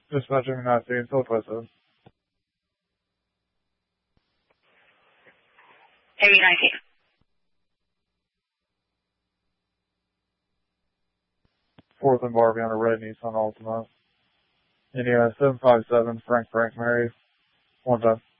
Dispatching 19, Southwest. Area 19. 4th and Barbie on a red Nissan Altima. Indiana 757, Frank Mary. 1 time.